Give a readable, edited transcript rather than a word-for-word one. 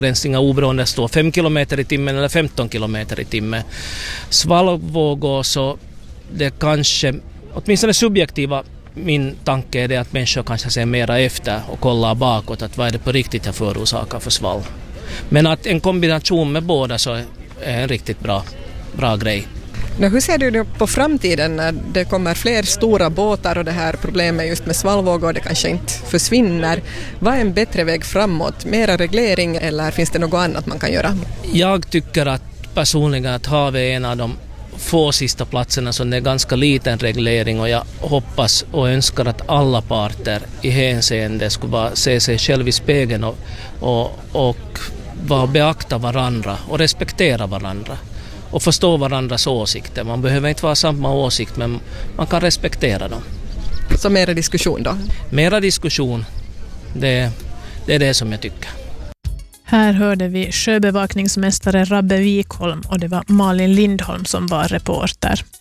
Rensningar oberoende står 5 kilometer i timmen eller 15 kilometer i timmen. Svallvågor så det kanske, åtminstone subjektiva, min tanke är det att människor kanske ser mera efter och kollar bakåt att vad är det på riktigt jag förorsakar för svall. Men att en kombination med båda så är en riktigt bra grej. Hur ser du på framtiden när det kommer fler stora båtar och det här problemet just med svallvågor det kanske inte försvinner? Vad är en bättre väg framåt? Mera reglering eller finns det något annat man kan göra? Jag tycker att personligen att havet är en av de få sista platserna som det är ganska liten reglering och jag hoppas och önskar att alla parter i hänseende skulle se sig själv i spegeln och beakta varandra och respektera varandra. Och förstå varandras åsikter. Man behöver inte vara samma åsikt men man kan respektera dem. Så mera diskussion då? Mera diskussion, det är det som jag tycker. Här hörde vi sjöbevakningsmästare Rabbe Wikholm och det var Malin Lindholm som var reporter.